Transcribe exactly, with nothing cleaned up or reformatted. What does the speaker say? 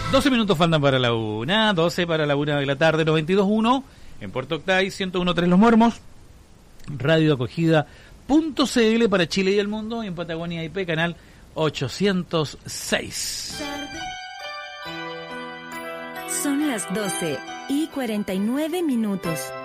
doce minutos faltan para la una, doce para la una de la tarde, noventa y dos punto uno en Puerto Octay, ciento uno punto tres Los Mormos, radio acogida punto c l para Chile y el mundo, y en Patagonia I P, canal ochocientos seis. Son las doce y cuarenta y nueve minutos.